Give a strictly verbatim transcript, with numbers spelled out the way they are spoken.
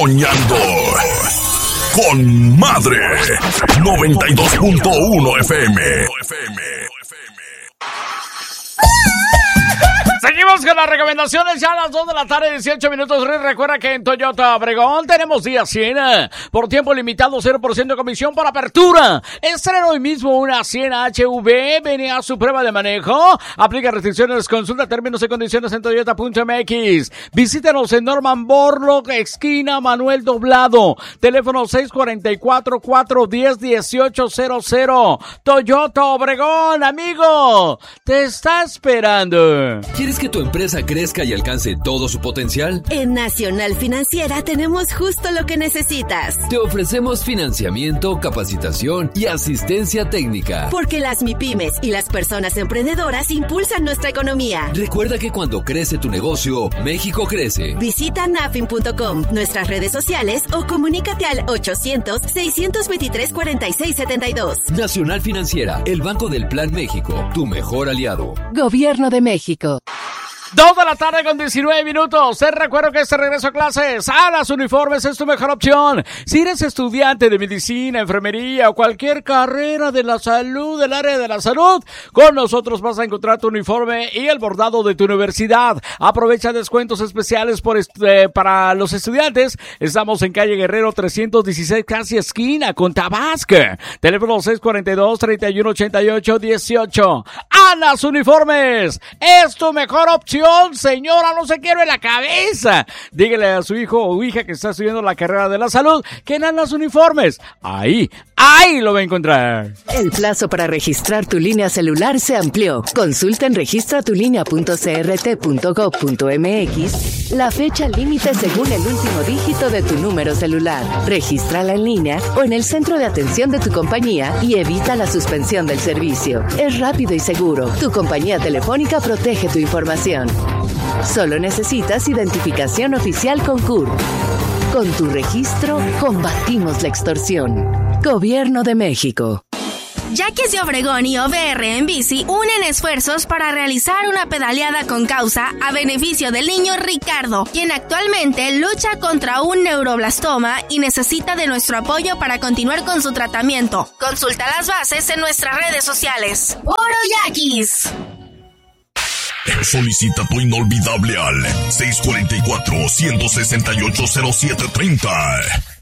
Soñando con Madre noventa y dos punto uno F M. Seguimos con las recomendaciones ya a las dos de la tarde, dieciocho minutos. Recuerda que en Toyota Obregón tenemos día Siena. Por tiempo limitado, cero por ciento de comisión por apertura. Estrena hoy mismo una Siena H V. Viene a su prueba de manejo. Aplica restricciones, consulta términos y condiciones en toyota punto m x. Visítanos en Norman Borlaug, esquina Manuel Doblado. Teléfono seis cuatro cuatro, cuatro uno cero, uno ocho cero cero. Toyota Obregón, amigo, te está esperando. ¿Quieres que tu empresa crezca y alcance todo su potencial? En Nacional Financiera tenemos justo lo que necesitas. Te ofrecemos financiamiento, capacitación y asistencia técnica. Porque las MIPYMES y las personas emprendedoras impulsan nuestra economía. Recuerda que cuando crece tu negocio, México crece. Visita nafin punto com, nuestras redes sociales o comunícate al ochocientos, seiscientos veintitrés, cuarenta y seis setenta y dos. Nacional Financiera, el Banco del Plan México, tu mejor aliado. Gobierno de México. Dos de la tarde con diecinueve minutos. Te recuerdo que este regreso a clases a las uniformes es tu mejor opción. Si eres estudiante de medicina, enfermería o cualquier carrera de la salud, del área de la salud, con nosotros vas a encontrar tu uniforme y el bordado de tu universidad. Aprovecha descuentos especiales por este, para los estudiantes. Estamos en calle Guerrero trescientos dieciséis, casi esquina con Tabasco. Teléfono seis cuatro dos, treinta y uno ochenta y ocho dieciocho. Anas Uniformes es tu mejor opción. Señora, no se quiere la cabeza. Dígale a su hijo o hija que está estudiando la carrera de la salud que en Anas Uniformes, ahí, ahí lo va a encontrar. El plazo para registrar tu línea celular se amplió. Consulta en registra tu línea punto c r t punto gov punto m x la fecha límite según el último dígito de tu número celular. Regístrala en línea o en el centro de atención de tu compañía y evita la suspensión del servicio. Es rápido y seguro. Tu compañía telefónica protege tu información. Solo necesitas identificación oficial con C U R. Con tu registro, combatimos la extorsión. Gobierno de México. Yaquis de Obregón y O V R en bici unen esfuerzos para realizar una pedaleada con causa a beneficio del niño Ricardo, quien actualmente lucha contra un neuroblastoma y necesita de nuestro apoyo para continuar con su tratamiento. Consulta las bases en nuestras redes sociales. ¡Oro Yaquis! Solicita tu inolvidable al seis cuatro cuatro, uno seis ocho, cero siete tres cero.